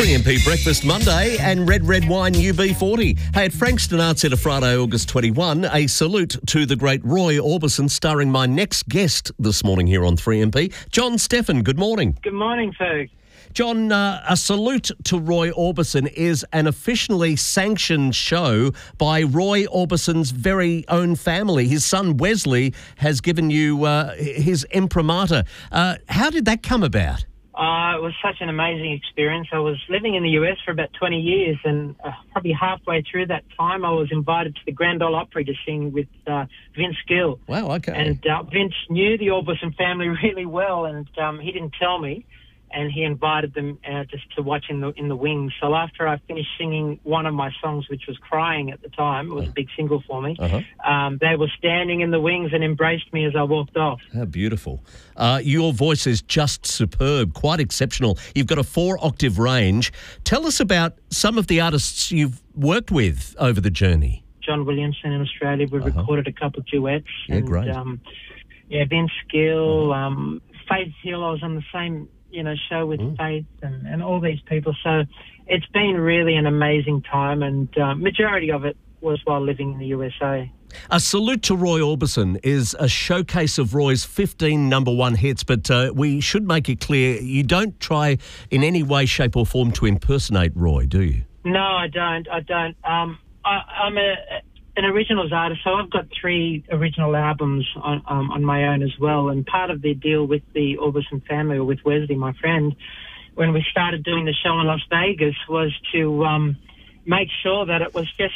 3MP Breakfast Monday and Red Wine UB40. Hey, at Frankston Arts Centre Friday, August 21, a salute to the great Roy Orbison, starring my next guest this morning here on 3MP, John Steffen. Good morning. Good morning, Ferg. John, a salute to Roy Orbison is an officially sanctioned show by Roy Orbison's very own family. His son Wesley has given you his imprimatur. How did that come about? It was such an amazing experience. I was living in the US for about 20 years, and probably halfway through that time, I was invited to the Grand Ole Opry to sing with Vince Gill. Wow, okay. And Vince knew the Orbison family really well, and he didn't tell me, and he invited them just to watch in the wings. So after I finished singing one of my songs, which was Crying at the time, it was a big single for me, they were standing in the wings and embraced me as I walked off. How beautiful. Your voice is just superb, quite exceptional. You've got a 4-octave range. Tell us about some of the artists you've worked with over the journey. John Williamson in Australia, we recorded a couple of duets. Yeah, great. Vince Gill, Faith Hill, I was on the same show with Faith and all these people. So it's been really an amazing time, and majority of it was while living in the USA. A Salute to Roy Orbison is a showcase of Roy's 15 number one hits, but we should make it clear you don't try in any way, shape or form to impersonate Roy, do you? No, I don't. I'm an originals artist, so I've got 3 original albums on my own as well. And part of the deal with the Orbison family, or with Wesley, my friend, when we started doing the show in Las Vegas, was to make sure that it was just,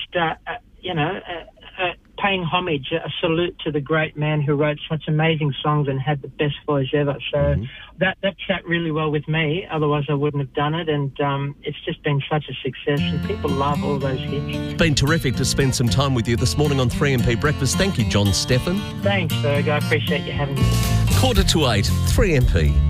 paying homage, a salute to the great man who wrote such amazing songs and had the best voice ever. So that sat really well with me. Otherwise, I wouldn't have done it. And it's just been such a success, and people love all those hits. It's been terrific to spend some time with you this morning on 3MP Breakfast. Thank you, John Steffen. Thanks, Ferg. I appreciate you having me. 7:45, 3MP.